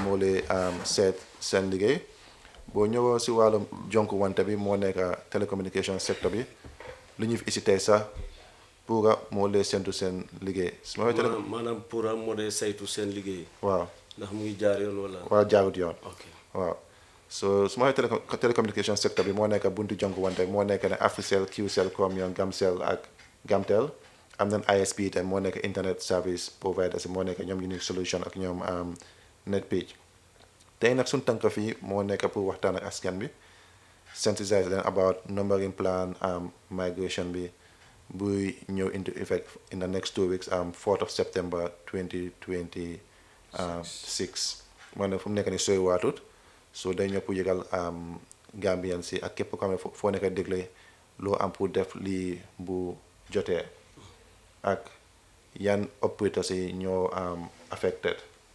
moo lay seet seen liggéey boo ñëwoo si wàllum jonku wante bi moo nekk télécommunication secteur bi lu ñu fi isi tey sax Pura moo lay séntu seen liggéey. su ma waxee maanaam Pura moo lay saytu seen liggéey. waaw ndax mu ngi jaar yoon wala. waaw jaarut yoon. ok waaw so su ma waxee télécommunication secteur bi moo nekk buntu jonku wante moo nekk ne Africell Qcell Chromium Gamcell ak Gamtel. am nañ ISP te moo nekk internet service providers moo nekk ñoom Unique Solution ak ñoom NetPage tey nag suñu tànk fii moo nekk pour waxtaan ak askan bi sensitize leen about numbering plan migration bi buy ñëw into effect in the next 2 weeks 4th of September 2026 moo ne fu mu nekk ni sooy waatut so day ñëw pour yëgal Gambian si ak képp ko xam ne foo nekk dégle loo am pour def lii bu jotee ak yan operators yi ñoo affected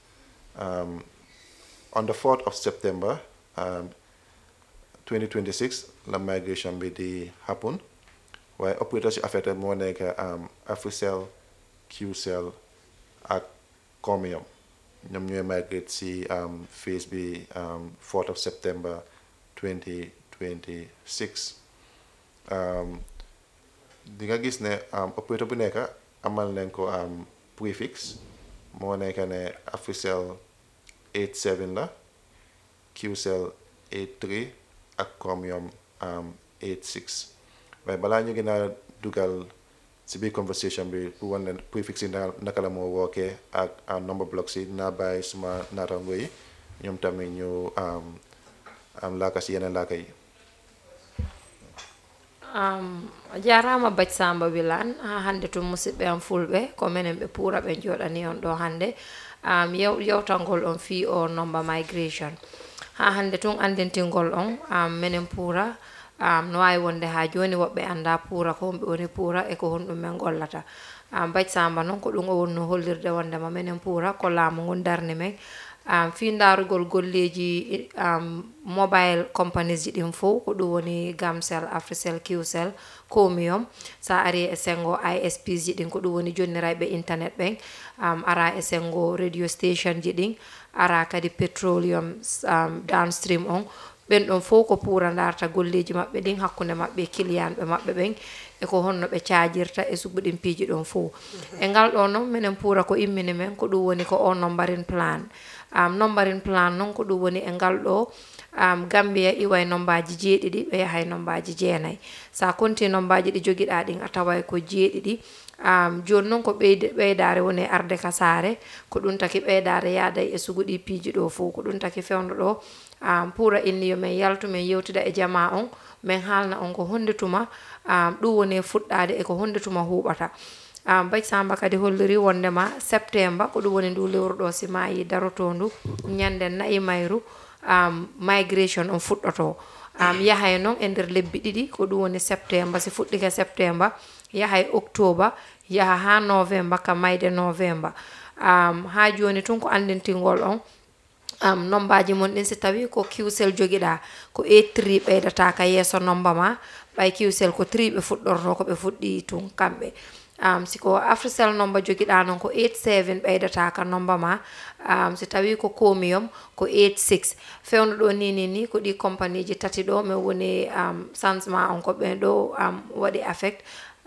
on the 4th of September 2026 la migration bi di happen waaye operators yi affected moo nekk Africell Qcell ak Chromium ñoom ñooy migrate si phase bi 4th of September 2026 di nga gis ne operator bu nekk amal nañ ko prefix moo nekk ne Africell 87 la Qcell 83 ak Chromium 86 waaye balaa ñu gën a dugal si biir conversation bi pour wan leen prefix yi naka la moo wookee ak number blocks yi dinaa bàyyi suma naataango yi ñoom tamit ñu laaka si yeneen laaka yi. jarama Bac Samba Wilane hande to musidɓe am fulɓe ko minen ɓe puura ɓe jooɗani on ɗo hande yewtangol on fi o number migration ha hande tun andintingol on minen puura no wawi wonde ha joni woɓɓe anda puura ko homɓe woni puura e ko honɗum men gollata Bac Samba noon ko ɗum o wonno hollirde wondema minen puura ko laamu ngon darni men fi darugol golleji mobile companies ji ɗin fof ko ɗum woni Gamcell Africell Qcell Chromium sa ari e sengo ISPs ji ɗin ko ɗum woni jonniraɓe internet ɓen ara e sengo radio station ji ɗin ara kadi petroleum downstream on ɓen ɗon fof ko puura darta golleji maɓɓe ɗin hakkude maɓɓe client ɓe maɓɓe ɓen e ko honno ɓe caajirta e suɓɓuɗin piiji ɗon fof e ngal ɗo noon minen puura ko immini men ko ɗum woni ko o numbering plan numbering plan noon ko ɗum woni e ngal ɗo Gambia iway nombaji jeeɗiɗi ɓe yahay nombaji jeenayyi sa konti nombaji ɗi joguiɗa ɗin a taway ko jeeɗiɗi joni noon ko ɓeydare woni arde ka saare ko ɗum taki ɓeydare yaaday e suguɗi piiji ɗo fof ko ɗum taki fewndo ɗo puura inni yo min yaltu min yewtida e jama on min haalna on ko hondetuma ɗum woni fuɗɗade e ko hondetuma huuɓata Bac Samba kadi holliri wondema septembre ko ɗum woni ndu lewru ɗo si maayi daroto ndu ñande nayi mayru migration on fuɗɗoto yahay noon e nder lebbi ɗiɗi ko ɗum woni septembre si fuɗɗike septembre yahay octobre yaha ha novembre ka mayde novembre ha joni tun ko andintingol on nombaji mon ɗin si tawi ko Qcell joguiɗa ko 83 ɓeydata ka yeeso nomba ma ɓay Qcell ko 3 ɓe fuɗɗorto ko ɓe fuɗɗi tun kamɓe siko Africell nomba joguiɗa noon ko 87 ɓeydata ka nomba ma si tawi ko Chromium ko 86 fewno ɗo ni ko ɗi compagnie ji tati ɗo min woni changement on ko ɓen ɗo waɗi affect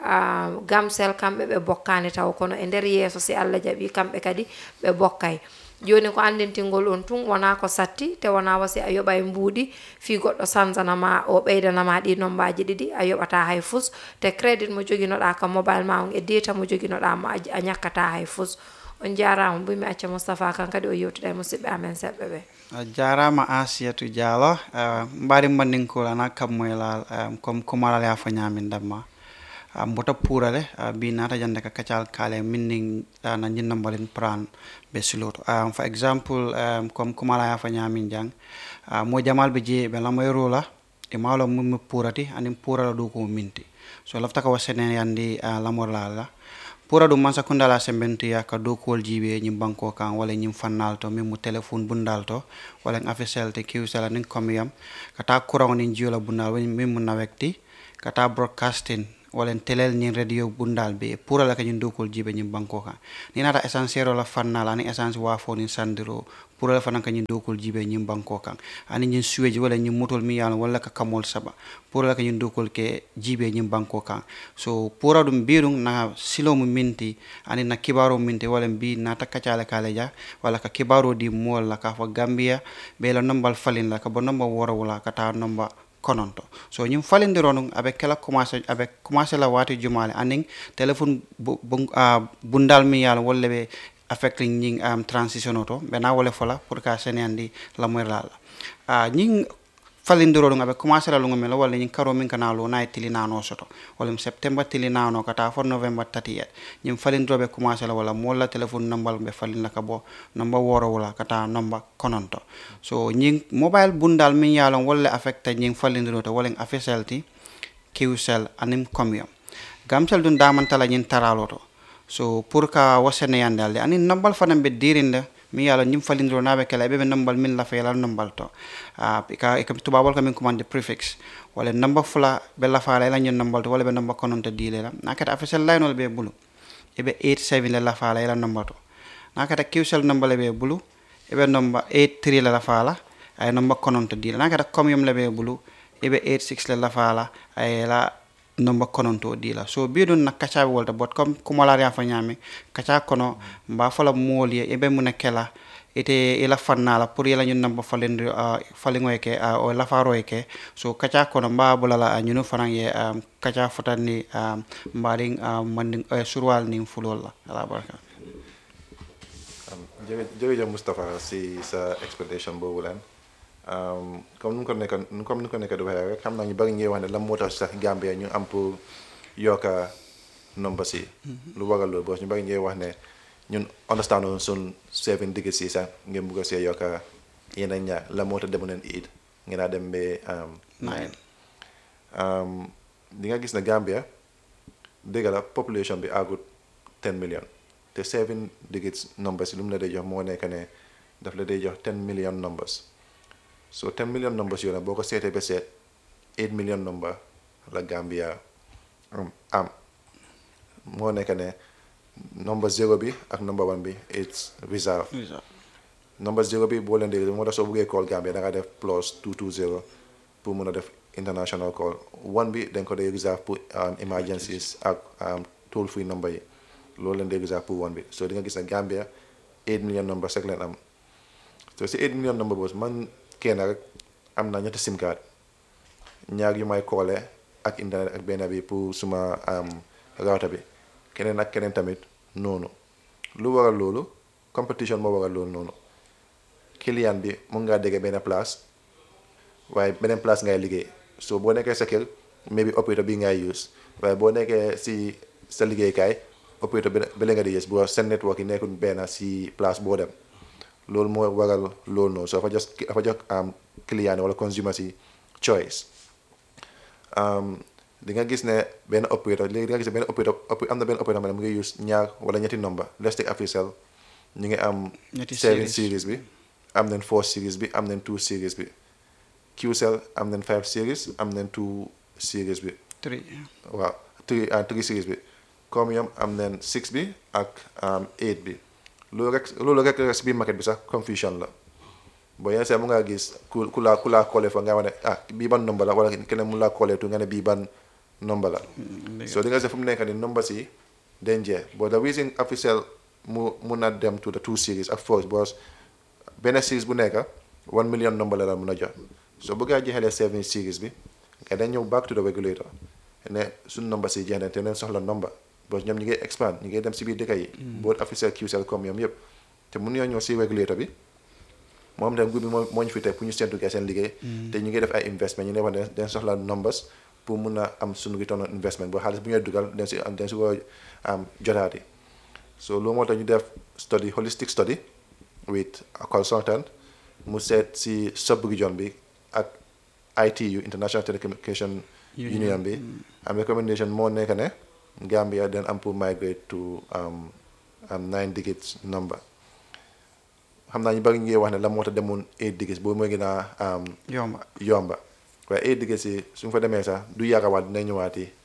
Gamcell kamɓe ɓe bokkani taw kono e nder yeeso si Allah jaaɓi kamɓe kadi ɓe bokkay joni ko andintingol on tun wona ko satti te wona wasi a yoɓa e mbuuɗi fi goɗɗo sansanama o ɓeydanama ɗi nombaji ɗiɗi a yoɓata hay fus te crédit mo joguinoɗa ka mobile ma on e data mo joguinoɗa mo a ñakkata hay fus on jarama mbimi acca Moustapha kan kadi o yewtida e musidɓe amen seɓɓe ɓe jarama Asiatou Diallo mbari mandinkolana kammoylal comme kumalal yafa ñamin damma mbota puurale bi nata jande ka kacal kale minning na jinna mbalin pran be siloto for example comme kumala ya fa nyamin jang mo jamal be je be lamoy rola e malo mum puurati anim puurala do ko minti so lafta ka wasene yandi lamor la pura dum man sakunda la sembenti ya ka do kol jibe nyim banko kan wala nyim fannal to memu telephone bundal to wala Africell te Qcell nin Chromium kata kurang nin jiola bundal memu nawekti kata broadcasting walen telel ni radio bundal be pura la kanyum dokol jibe nyim banko ka ni nata essentiel la fannala ni essence wa fo ni sandiro pura la fanan kanyum dokol jibe nyim banko kan ani nyin suweji wala nyim motol mi yalla wala ka kamol saba pura la kanyum dokol ke jibe nyim banko kan so pura dum birung na silo mu minti ani na kibaro minti wala bi na ta kacala kala ja wala ka kibaro di mol la ka fa Gambia be la nombal falin la ka bo nomba woro wala ka ta nomba kononto so ñim falindiro non avec kala commencé la wati jumale aning téléphone bundal mi yalla wolle be affecting ñing transition auto be na wole fola pour ka senandi la moy la ñing falindiro non avec commencé la ngomelo wala ñing karo min kana lo na tilina no soto wala september tilina no kata for november 30 ñim falindiro be commencé la wala mo la téléphone number be falin la ka bo number woro wala kata number kononto so ñing mobile bundal min yalon wala affecté ñing falindiro to wala afeselti kiwsel anim comium gamsel dun damantala ñin taraloto so pour ka wasene yandal ani number fanam be dirinde mi yalla ñim falindiro nabe kala be number min la fayal number to ka tubabol ka min commande prefix wala number fula be la faala la ñon number to wala be number kononto dile la nakata afesel laynol be bulu ebe 87 la faala la number to nakata kiwsel number be bulu ebe number 83 la faala ay number kononto dile nakata comium la be bulu ebe 86 la faala ay la number kononto dila so bidun na kacha wolta bot comme kumala ya fanyami kacha kono mba fala moli ebe munakela ite ila fannala pour yela ñun number falendri falingo ke o la faro ke so kacha kono mba bulala ñunu fanan ye kacha fotani mbaring manding surwal ni fulol la baraka jërëjëf Mustafa si sa expectation boobu leen comme nu ko nekk du waxee rek xam naa ñu bari ñuy wax ne lan moo tax sax Gambia ñu am pour yokka number si lu waral loolu boos ñu bari ñuy wax ne ñun understand on sun 7 digits si sax ngeen bugg a see yokka yeneen ñaar lan moo tax demu leen 8 ngeen a dem ba 9 di nga gis ne Gambia dëgg la population bi àggut 10 million te 7 digits numbers lu mu la day jox moo nekk ne daf la day jox 10 million numbers so 10 million numbers yooyu nag boo ko seetee ba seet 8 million number la Gambia am moo nekk ne number 0 bi ak number 1 bi it's reserve number 0 bi boo leen dégg moo tax soo buggee call Gambia da nga def plus 220 pour mun a def international call 1 bi dañ ko day reserve pour emergencies ak toll free number yi loolu leen day reserve pour 1 bi so di nga gis ne Gambia 8 million number sek leen am so si 8 million number boobu man kenn rek am na ñetti sim card ñaar yu may koole ak internet ak benn bi pour suma router bi keneen ak keneen tamit noonu lu waral loolu competition moo waral loolu noonu client bi mun ngaa déggee benn place waaye beneen place ngay liggéey so boo nekkee sa kër maybe operator bi ngay use waaye boo nekkee si sa liggéeykaay operator bi nga di use boo seen network yi nekkul benn si place boo dem loolu moo waral loolu noonu so dafa jox client wala consumer si choice di nga gis ne benn operator léegi di nga gis ne benn operator am na benn operator ma ne mu ngi use ñaar wala ñetti number let's take Africell ñu ngi am 7 series bi am nañ 4 series bi am nañ 2 series bi QCell am nañ 5 series am nañ 2 series bi 3 waaw 3 series bi Comium am nañ 6 bi ak 8 bi loolu rek si biir market bi sax confusion la boo yenn saa mu ngaa gis ku laa koolee fa nga wax ne bii ban number la wala keneen mu laa koolee tu nga ne bii ban number la so di nga se fu mu nekk ni number si dañ jeex but the reason Africell mu mun na dem to the 2 series ak 4 because benn series bu nekk 1 million number la mun a jox so bu gaa jeexalee 7 series bi nga dañ ñëw back to the regulator ne suñu number si jeex na te neen soxla number because ñoom ñu ngi expand ñu ngi dem si biir dëkk yi both Africell QCell Comium yëpp te mun ñoo ñëw si regulator bi moom tam groupe bi moo ñu fi teg pour ñu séntu seen liggéey te ñu ngi def ay investment ñu ne wax ne dañ soxla numbers pour mun a am suñu return on investment boo xaalis bu ñuy dugal dañ si war a jotaati so loolu moo tax ñu def study holistic study with a consultant mu seet si sub region bi ak ITU International Telecommunication Union bi am recommendation moo nekk ne Gambia den am pour migrate to 9 digits number xam naa ñu bari ñu ngi wax ne la moo tax demoon 8 digits boobu mooy gën a yomba waaye 8 digits yi suñu fa demee sax du yàggawaat dina ñëwaati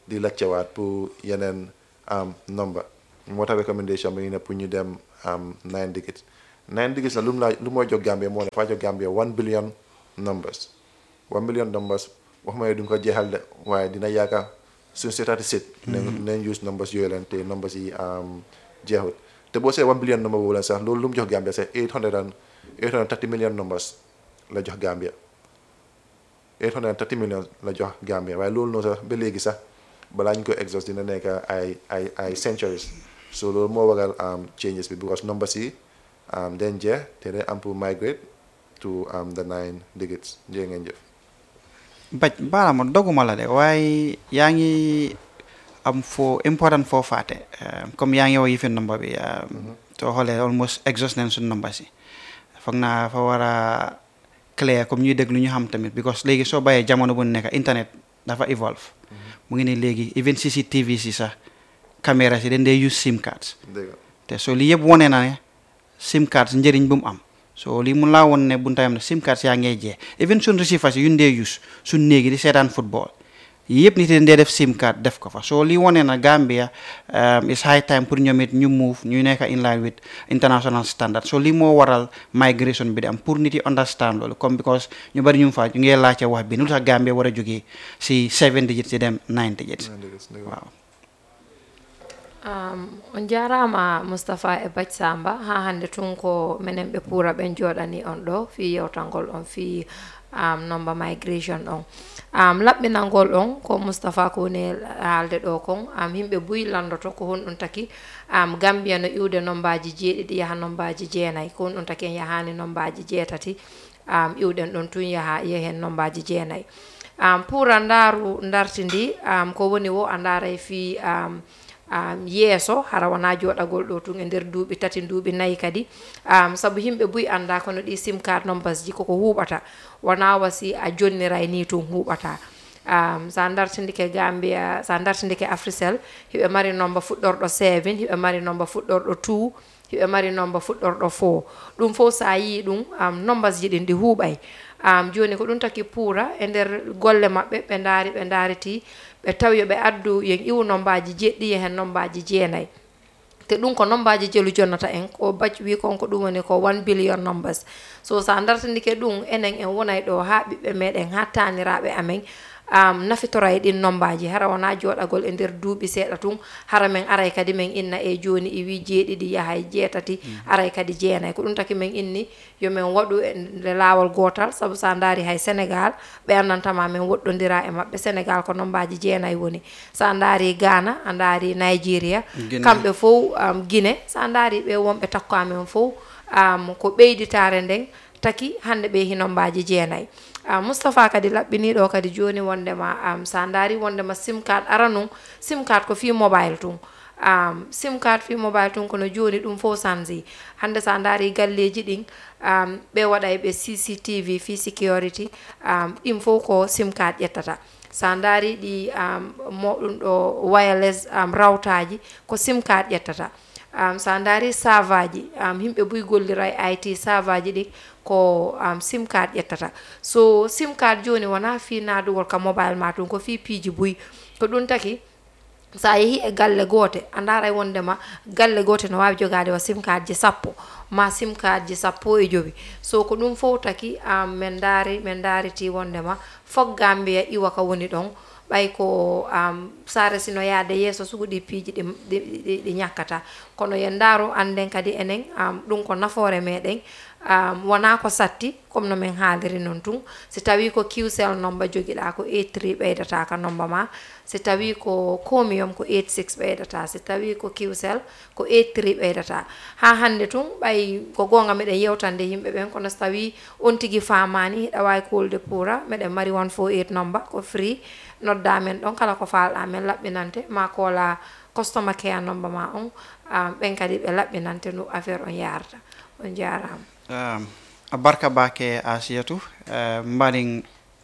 di laajte waat pour yeneen number moo tax recommendation bi ne pour ñu dem 9 digits 9 digits la lu mooy jox Gambia moo ne faa jox Gambia 1 billion numbers 1 billion numbers waxuma ne duñ ko jeexal de waaye dina yaakaar suñu seetaati sit nañ use numbers yooyu leen te numbers yi jeexut te boo see 1 billion number boobu leen sax loolu lu mu jox Gambia c'est 830 million numbers la jox Gambia 830 million la jox Gambia waaye loolu noonu sax ba léegi sax balaa ñu ko exhaust dina nekk ay centuries so loolu moo waral changes bi because numbers yi den jeex te day am pour migrate to the 9 digits jërë ngeen jëf baala ma doguma la de waaye yaa ngi am foo important foo faate comme yaa ngi wax yëfi number bi soo xoolee almost exhaust nañ suñu number si foog naa fa war a clear comme ñuy dégg lu ñu xam tamit because léegi soo bàyyee jamono bu nekk internet dafa evolve mu ngi ne léegi even CCTV si sax caméra si dañ dee use sim cards te so lii yëpp wone na ne sim cards njëriñ bu mu am so lii mun laa woon ne buntayam ne sim cards yaa ngay jee even suñ receivers yi yu ndee use suñ néegi di seetaan football yëpp nit yi dee def sim card def ko fa so lii wone na Gambia is high time pour ñoom it ñu move ñu nekk in line with international standard so lii moo waral migration bi di am pour nit yi understand loolu comme because ñu bari ñu fa ñu ngi laajte wax bi nu tax Gambia war a jógee si 7 digits di dem 9 digits waaw on jarama Moustapha e Bac Samba ha hande tun ko menen ɓe puura ɓen joɗani on ɗo fi yewtangol on fi number migration on laɓɓinangol on ko Moustapha ko woni haalde ɗo kon yimɓe buy landoto ko honɗum taki Gambia no iwde nombaji jeeɗiɗi yaha nombaji jeenayyi ko honɗum taki en yahani nombaji jeetati iwɗen ɗon tun yaha yehen nombaji jeenayyi pour a ndaaru dartindi ko woni wo a ndaaray fi yeeso hara wona joɗagol ɗo tun e nder duuɓi tati duuɓi nayyi kadi saabu yimɓe buy anda kono ɗi sim card numbers ji koko huuɓata wona wasi a jonniray ni tun huuɓata sa dartindike Gambia sa dartindike Africell hiɓe mari nomba fuɗɗorɗo 7 hiɓe mari nomba fuɗɗorɗo 2 hiɓe mari nomba fuɗɗorɗo 4 ɗum fof sa yi ɗum numbers ji ɗin ɗi huuɓay joni ko ɗum taki puura e nder golle maɓɓe ɓe daariti ɓe tawi ɓe addu yen iwu nombaji jeɗɗi hen nombaji jeenayyi te ɗum ko nombaji jelu jonnata en ko Bac wi kon ko ɗum woni ko 1 billion numbers so sa dartindike ɗum enen en wonay ɗo ha ɓiɓɓe meɗen ha taniraɓe amen nafitoray ɗin nombaji hara wona joɗagol e nder duuɓi seeɗa tun hara men aray kadi men inna e joni e wi jeeɗiɗi yahay jeetati aray kadi jeenayyi ko ɗum taki men inni yomin waɗu e laawol gotal saabu sa daari hay Sénégal ɓe andantama men woɗɗodira e mabɓe Sénégal ko nombaji jeenayyi woni sa daari Ghana a daari Nigeria kamɓe fof Guinée sa daari ɓe wonɓe takko amen fof ko ɓeyditare nden taki hande ɓe hi nombaji jeenayyi Moustapha kadi laɓɓiniɗo kadi joni wondema sa daari wondema sim card aranum sim card ko fi mobile tun sim card fi mobile tun kono joni ɗum fof sanji hande sa daari galleji ɗin ɓe waɗay ɓe CCTV fi security ɗin fof ko sim card ƴettata sa daari ɗi moɗum ɗo wireless rawtaji ko sim card ƴettata sa daari savaji yimɓe buy gollira e IT savaji ɗi ko sim card ƴettata so sim card joni wona fi nadugol ka mobile ma tun ko fi piiji buy ko ɗum taki sa yeehi e galle goote a ndaray wondema galle goote no wawi jogade wa sim card ji 10 ma sim card ji 15 so ko ɗum fof taki men daariti wondema fok Gambia iwa ka woni ɗon ɓay ko sare sino yaade yeeso sugu ɗi piiji ɗi ñakkata kono yen daaro anden kadi enen ɗum ko nafoore meɗen wona ko satti comme no min haaliri noon tun si tawi ko QCell nomba joguiɗa ko 83 ɓeydata ka nomba ma si tawi ko Comium ko 86 ɓeydata si tawi ko QCell ko 83 ɓeydata ha hande tun ɓay ko gonga meɗen yewtande yimɓe ɓen kono so tawi on tigui famani hiɗa wawi kolde poura meɗen mari 148 nomba ko free nodda men ɗon kala ko falɗa men laɓɓinante ma kola customer care nomba ma on ɓen kadi ɓe laɓɓinante no affaire on yarata on jarama a barka bake Asiyatu mbaɗin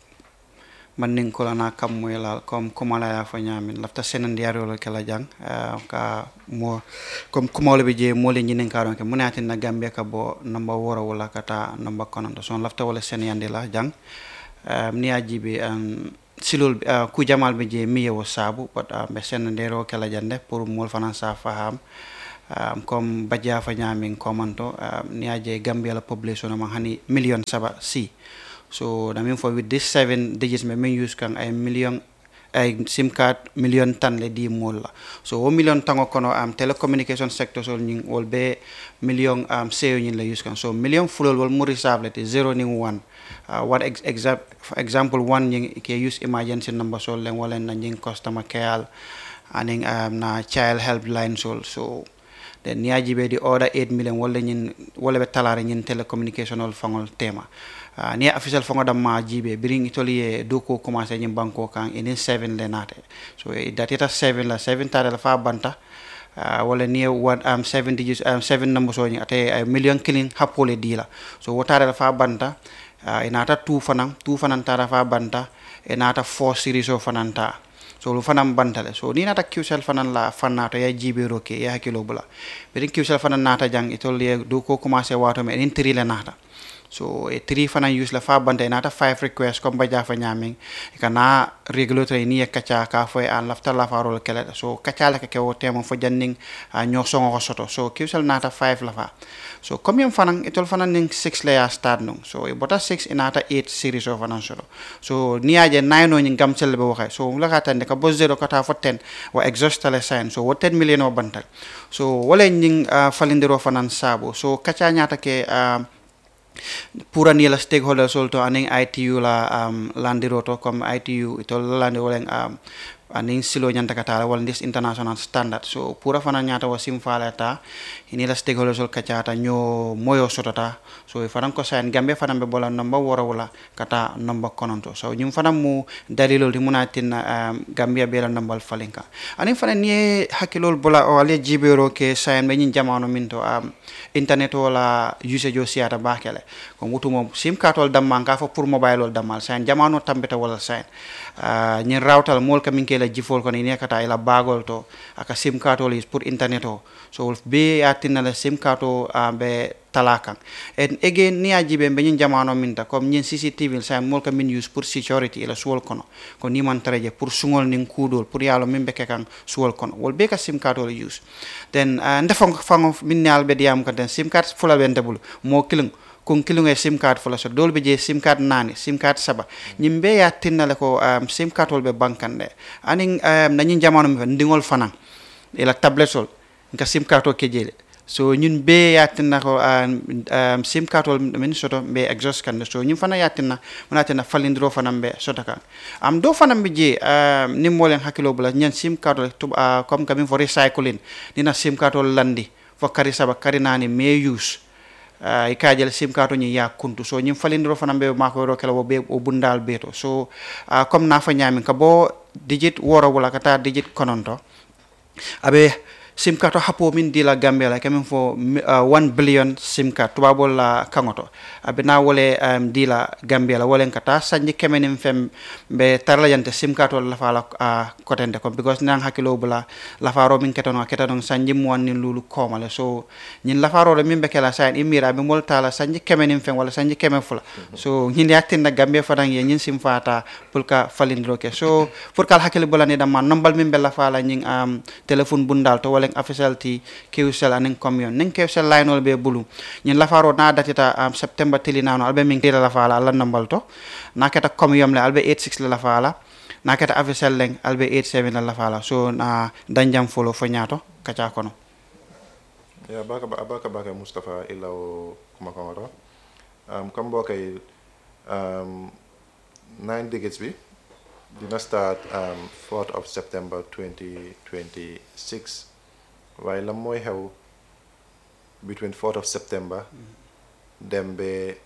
mannin kolana kammoylal comme kumalaya fo ñamin lafta senandi yarolo kala jang ka mo comme kumawle be je mo le ñinen ka don ke munati na Gambia ka bo namba wora wala kata namba konando son lafta wala sen yandi la jang ni ajibi silul ku jamal be je miyewo sabu but be senndero kala jande pour mol fanan sa faham comme badja fa nyamin komanto niaje gambia la population ma hani million saba si so na min for with this 7 digits me min use kan ay million ay sim card million tan le di mol la so 1 million tango kono telecommunication sector so ning wol be million seo nyin la use kan so million fulol wol murisable te 0 ning 1 what example one ning ke use emergency number so len wala na ning customer care aning na child helpline so then niaji be di order 8 million wala nyin wala be talare nyin telecommunicational fangol tema ni official fango dam ma jibe bring itoli do ko commencer nyin banko kan in 7 le nate so that it 7 la 7 tare la fa banta wala ni one 7 digits 7 number so nyi ate million killing hapole dila so wotare la fa banta inata 2 fanan tara fa banta inata 4 series of fananta so lu fanam bantale so ni nata qsel fanan la fannato ya jibe roke ya hakilo bula be qsel fanan nata jang itoli do ko commencer wato me en tri le nata so e 3 fanan use la fa banta nata 5 request comme badja fa nyaming kana regulatory ni kacha ka fo an lafta la farol kele so kacha la ke wote mo fo janning nyo songo ko soto so qsel nata 5 la fa so comme fanan itol fanan ning 6 la ya start no so e bota 6 inata 8 series of fanan so ni aje 9 no nyingam sel be waxe so la ka tande ka bo 0 kata fo 10 wa exhaust la sign so wo 10 million o bantal so wala nying falindiro fanan sabo so kacha nyata ke pura ni la stakeholder solto aning ITU la landiroto comme ITU itol landi woleng aning silo nyanta kata wala this international standard so pura fana nyata wa simfalata ini la stakeholder sol kachata nyo moyo sotota so fanan ko sain gambe fanan be bola number wora wala kata number kononto so nyum fanan mu dalilol di munatin gambia be la number falinka aning fanan ni hakilol bola o ale jibero ke sain be nyin jamano minto internet wala usage o siata bakele ko mutumo sim card damman ka fo pour mobile wol dammal sain jamano tambeta wala sain nyin rawtal mol kamin ke la jifol ko ni kata ila bagol to aka sim card wol pour internet o so be atina la sim card o be talakan and again ni ajibe be nyin jamano minta comme nyin CCTV sa mol kamin use pour security ila suwol kono ko ni man tareje pour sungol nin kudol pour yalo mimbe kekan suwol kono wol be ka sim card wol use then ndefon fango minnal be diam ko den sim card fula ben debul mo kilung kon kilunge sim card fula so dolbe je sim card nani sim card saba nyimbe ya tinnale ko sim card wol be bankande aning na nyin jamano mi ndingol fanan ila tablet sol nka sim card o kejele so ñun be yatina ko sim card wol min soto be exhaust kan so ñun fana yatina manatina falindro fana be soto kan do fana be je ni molen hakilo bula ñan sim card comme kamin for recycling dina sim card wol landi fo kari saba kari nani me use e kajel sim card ni ya kuntu so ñim falindro fana be mako ro kala wo be o bundal beto so comme na fa ñami ka bo digit woro wala kata digit kononto abe sim card hapo min dila gambia la kamen fo 1 billion sim card tubabol la kangoto abina wole dila gambia la wolen kata sanji kemenim fem be tarla yante sim card la fala kotende ko because nan hakilo bula la faro min ketono ketono sanji mo wonni lulu komale so nyin la faro min be kala sain imira be mol tala sanji kemenim fem wala sanji kemen fula so nyin yaktinda gambia fadan ye nyin sim fata pulka falindro ke so pour kal hakilo bula ni dama nombal min be la fala nyin telephone bundal to official ti QCell anen commune nen QCell line wol be bulu nyin la faro na datita september tilinano albe min tira la fala la nambal to nakata commune le albe 86 la fala nakata official leng albe 87 la fala so na danjam folo fo nyato kacha kono ya baka Mustafa illa o kuma kamara kam bokay 9 digits bi dina start 4th of September 2026 waaye la mooy xew between 4th of September dem be